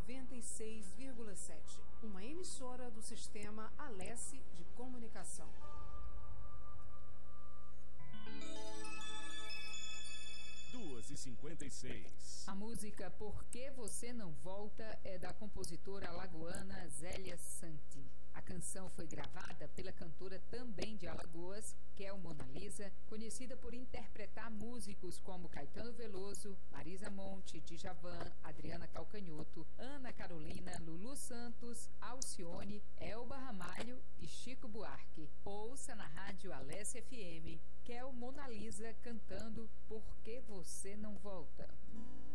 96,7. Uma emissora do Sistema Alesse de Comunicação. Duas e 56. A música Por Que Você Não Volta é da compositora alagoana Zélia Santi. A canção foi gravada pela cantora também de Alagoas, Kel Monalisa, conhecida por interpretar músicos como Caetano Veloso, Marisa Monte, Djavan, Adriana Calcanhoto, Ana Carolina, Lulu Santos, Alcione, Elba Ramalho e Chico Buarque. Ouça na rádio Alesse FM, Kel Monalisa cantando Por Que Você Não Volta.